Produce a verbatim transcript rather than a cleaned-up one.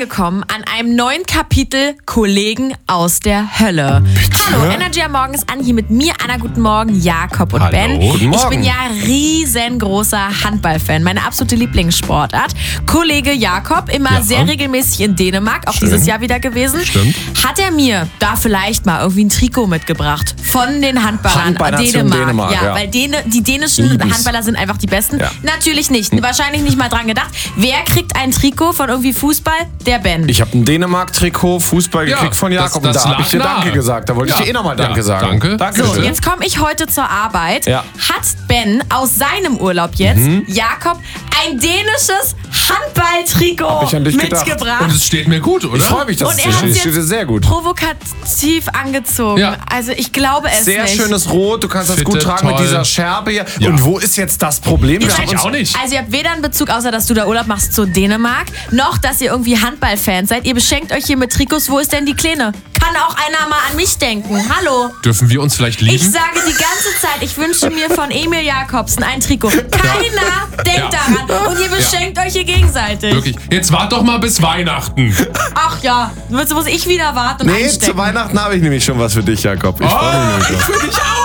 angekommen an einem neuen Kapitel Kollegen aus der Hölle. Bitte? Hallo, Energy am Morgen ist an, hier mit mir, Anna, guten Morgen, Jakob und Hallo. Ben. Guten Morgen. Ich bin ja riesengroßer Handballfan, meine absolute Lieblingssportart. Kollege Jakob, immer Ja. sehr regelmäßig in Dänemark, auch Schön. dieses Jahr wieder gewesen. Stimmt. Hat er mir da vielleicht mal irgendwie ein Trikot mitgebracht von den Handballern Handballnation Dänemark. Dänemark, ja, ja. weil Däne, die dänischen Liebes. Handballer sind einfach die besten. Ja. Natürlich nicht. Wahrscheinlich nicht mal dran gedacht. Wer kriegt ein Trikot von irgendwie Fußball? Der Ben. Ich habe ein Dänemark-Trikot Fußball Ja, gekriegt von Jakob das- das und da habe ich dir lag Danke nahe. gesagt. Da wollte ich Ja. dir eh nochmal Danke Ja, sagen. danke. Danke. So, schön. jetzt komme ich heute zur Arbeit. Ja. Hat Ben aus seinem Urlaub jetzt, Jakob, ein dänisches Handballtrikot Hab ich an dich gedacht. mitgebracht. Und es steht mir gut, oder? Ich freue mich, dass Und es er dir hat's steht. jetzt Steht dir sehr gut. Provokativ angezogen. Ja. Also ich glaube es Sehr nicht. schönes Rot, du kannst das Fitte, gut tragen mit toll. dieser Scherbe hier. Ja. Und wo ist jetzt das Problem? Wir Ich haben Ich auch nicht. Also ihr habt weder einen Bezug, außer dass du da Urlaub machst, zu Dänemark, noch dass ihr irgendwie Handballfans seid. Ihr beschenkt euch hier mit Trikots. Wo ist denn die Kleine? Kann auch einer mal an mich denken. Hallo. Dürfen wir uns vielleicht lieben? Ich sage die ganze Zeit, ich wünsche mir von Emil Jakobsen ein Trikot. Keiner denkt Ja. daran. Und ihr beschenkt euch hier gegenseitig. Wirklich. Jetzt wart doch mal bis Weihnachten. Ach ja, jetzt muss ich wieder warten und Nee, einstecken. zu Weihnachten habe ich nämlich schon was für dich, Jakob. Ich freue mich Oh, nämlich ich schon. für dich auch.